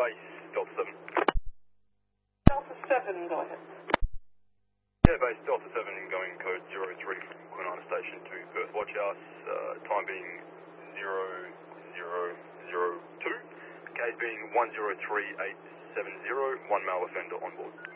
base Delta 7. Delta 7, go ahead. Yeah, base Delta 7 going code 03 from Quinana Station to Perth Watch House, time being 0002, case being 103870, one male offender on board.